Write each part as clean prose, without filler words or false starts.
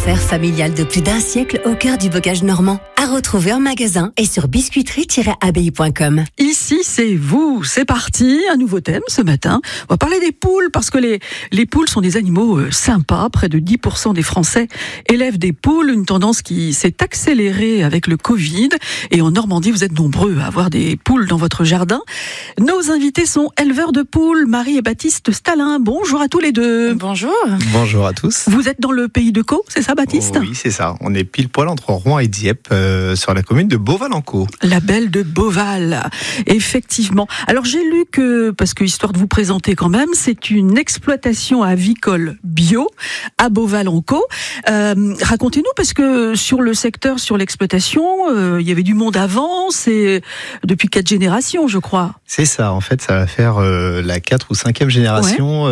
savoir-faire familial de plus d'un siècle au cœur du bocage normand. À retrouver en magasin et sur biscuiterie-abbaye.com. Ici, c'est vous. C'est parti. Un nouveau thème ce matin. On va parler des poules parce que les poules sont des animaux sympas. Près de 10% des Français élèvent des poules. Une tendance qui s'est accélérée avec le Covid. Et en Normandie, vous êtes nombreux à avoir des poules dans votre jardin. Nos invités sont éleveurs de poules, Marie et Baptiste Stalin. Bonjour à tous les deux. Bonjour. Bonjour à tous. Vous êtes dans le pays de Caux, c'est ça Baptiste ? Oui, c'est ça. On est pile poil entre Rouen et Dieppe, sur la commune de Beauval-en-Caux. La belle de Beauval, effectivement. Alors j'ai lu que, parce que histoire de vous présenter quand même, c'est une exploitation avicole bio à Beauval-en-Caux. Racontez-nous, parce que sur le secteur, sur l'exploitation, il y avait du monde avant, c'est depuis 4 générations, je crois. C'est ça, en fait, ça va faire la 4 ou 5e génération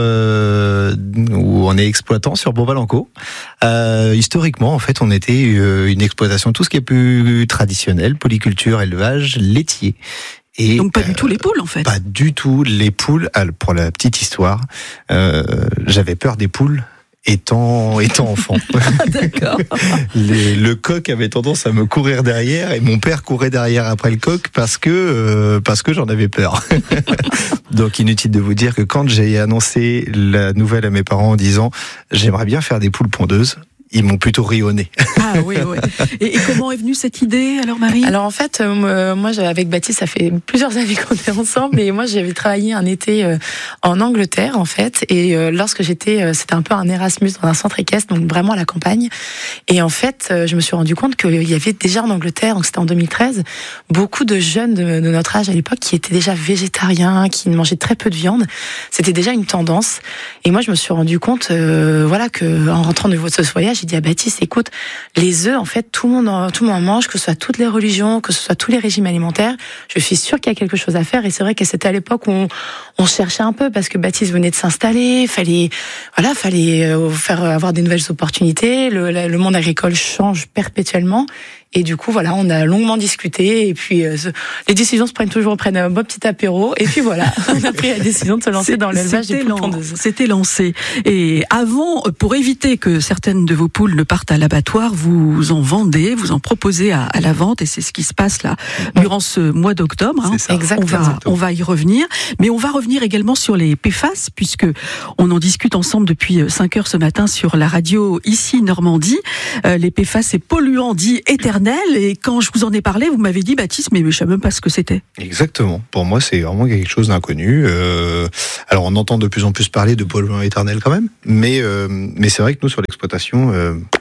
où on est exploitant sur Beauval-en-Caux. Historiquement, en fait, on était une exploitation, tout ce qui est plus traditionnel, polyculture, élevage, laitier. Et donc pas du tout les poules en fait. Pas du tout les poules. Alors, pour la petite histoire, j'avais peur des poules étant enfant. D'accord. Le coq avait tendance à me courir derrière et mon père courait derrière après le coq parce que j'en avais peur. Donc inutile de vous dire que quand j'ai annoncé la nouvelle à mes parents en disant j'aimerais bien faire des poules pondeuses, ils m'ont plutôt ri au nez. Ah oui, oui. Et comment est venue cette idée alors Marie ? Alors en fait, moi avec Baptiste, ça fait plusieurs années qu'on est ensemble et moi j'avais travaillé un été en Angleterre en fait et lorsque j'étais, c'était un peu un Erasmus dans un centre équestre, donc vraiment à la campagne. Et en fait, je me suis rendu compte qu'il y avait déjà en Angleterre, donc c'était en 2013, beaucoup de jeunes de notre âge à l'époque qui étaient déjà végétariens, qui ne mangeaient très peu de viande. C'était déjà une tendance. Et moi je me suis rendu compte, voilà, que en rentrant de ce voyage, j'ai dit à Baptiste, écoute, les œufs, en fait, tout le monde en mange, que ce soit toutes les religions, que ce soit tous les régimes alimentaires. Je suis sûre qu'il y a quelque chose à faire. Et c'est vrai que c'était à l'époque où on cherchait un peu parce que Baptiste venait de s'installer. Fallait faire avoir des nouvelles opportunités. Le monde agricole change perpétuellement. Et du coup, voilà, on a longuement discuté. Et puis, les décisions se prennent un bon petit apéro. Et puis voilà, on a pris la décision de se lancer dans l'élevage des poules pondeuses. C'était lancé. Et avant, pour éviter que certaines de vos poules ne partent à l'abattoir, vous en vendez, vous en proposez à la vente. Et c'est ce qui se passe là, durant ce mois d'octobre. Hein. C'est ça. Exactement. On va y revenir. Mais on va revenir également sur les PFAS, puisque on en discute ensemble depuis 5 heures ce matin sur la radio ici Normandie. Les PFAS, c'est polluants dits éternels. Et quand je vous en ai parlé, vous m'avez dit, Baptiste, mais je ne savais même pas ce que c'était. Exactement. Pour moi, c'est vraiment quelque chose d'inconnu. Alors, on entend de plus en plus parler de polluants éternels quand même, mais c'est vrai que nous, sur l'exploitation,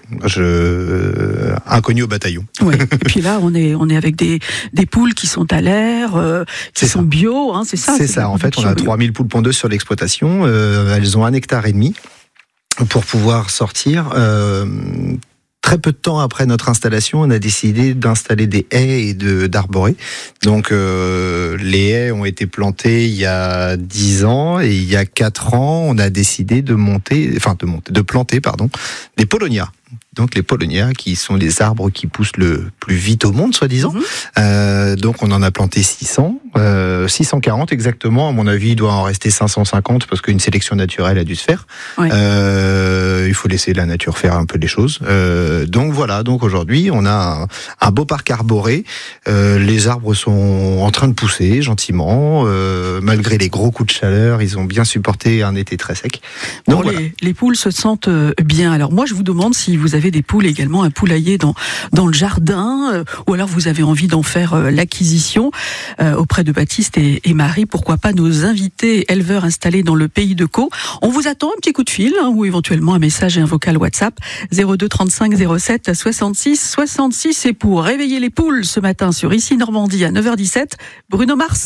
inconnu au bataillon. Ouais. Et puis là, on est avec des poules qui sont à l'air, qui sont bio, hein, c'est ça. C'est ça. En fait, on a 3000 poules pondeuses sur l'exploitation. Elles ont 1,5 hectare pour pouvoir sortir. Très peu de temps après notre installation, on a décidé d'installer des haies et d'arborer. Donc les haies ont été plantées il y a 10 ans et il y a 4 ans, on a décidé de planter des paulownias. Donc les paulownias qui sont les arbres qui poussent le plus vite au monde, soi-disant. Donc on en a planté 640 exactement. À mon avis, il doit en rester 550 parce qu'une sélection naturelle a dû se faire. Ouais. Il faut laisser la nature faire un peu les choses. Donc voilà, donc aujourd'hui on a un beau parc arboré. Les arbres sont en train de pousser gentiment. Malgré les gros coups de chaleur, ils ont bien supporté un été très sec. Donc voilà. Les poules se sentent bien. Alors moi je vous demande si vous avez des poules également, un poulailler dans le jardin, ou alors vous avez envie d'en faire l'acquisition auprès de Baptiste et Marie, pourquoi pas nos invités éleveurs installés dans le pays de Caux. On vous attend, un petit coup de fil, ou éventuellement un message et un vocal WhatsApp 02 35 07 66 66. Et pour réveiller les poules ce matin sur Ici Normandie à 9h17, Bruno Mars.